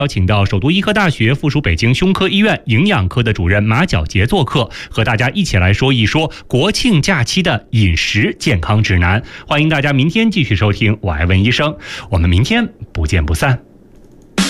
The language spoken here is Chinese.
邀请到首都医科大学附属北京胸科医院营养科的主任马皎洁做客，和大家一起来说一说国庆假期的饮食健康指南。欢迎大家明天继续收听我爱问医生，我们明天不见不散。